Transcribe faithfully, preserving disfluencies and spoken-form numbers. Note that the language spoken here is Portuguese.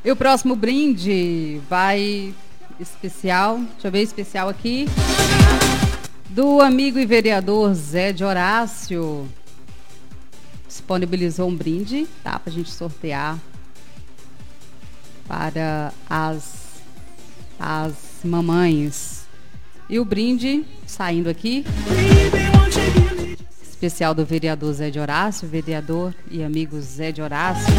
E o próximo brinde vai especial, deixa eu ver, especial aqui, do amigo e vereador Zé de Horácio. Disponibilizou um brinde, tá? Pra gente sortear para as, as mamães. E o brinde, saindo aqui, especial do vereador Zé de Horácio, vereador e amigo Zé de Horácio.